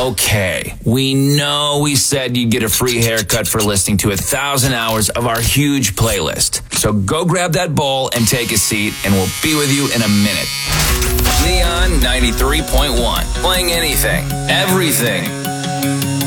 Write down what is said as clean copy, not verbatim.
Okay, we know we said you'd get a free haircut for listening to 1,000 hours of our huge playlist. So go grab that bowl and take a seat, and we'll be with you in a minute. Leon 93.1, playing anything, everything.